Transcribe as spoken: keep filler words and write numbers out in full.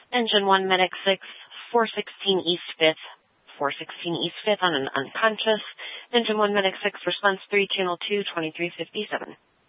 Engine one, Medic six, four sixteen East fifth, four sixteen East fifth on an unconscious. Engine one, Medic six, response three, channel two, twenty-three fifty-seven.